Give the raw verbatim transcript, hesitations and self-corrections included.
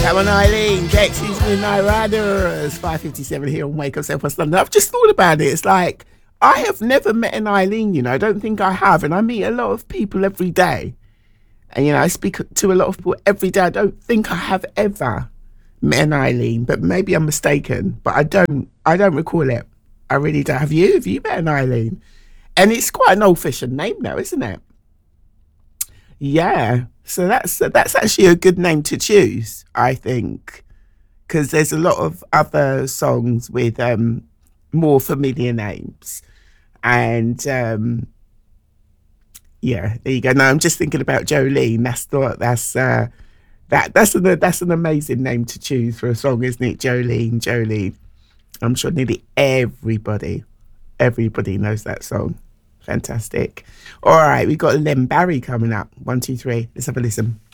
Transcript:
Come on, Eileen. Dexys Midnight Riders. five fifty-seven here on Wake Up South West London. I've just thought about it. It's like, I have never met an Eileen, you know. I don't think I have. And I meet a lot of people every day. And, you know, I speak to a lot of people every day. I don't think I have ever met an Eileen. But maybe I'm mistaken. But I don't, I don't recall it. I really don't. Have you? Have you met an Eileen? And it's quite an old-fashioned name now, isn't it? Yeah. So that's that's actually a good name to choose, I think, because there's a lot of other songs with um, more familiar names, and um, yeah, there you go. No, I'm just thinking about Jolene. That's not that's uh, that that's an that's an amazing name to choose for a song, isn't it? Jolene, Jolene. I'm sure nearly everybody, everybody knows that song. Fantastic. All right, we've got Len Barry coming up. One, two, three. Let's have a listen.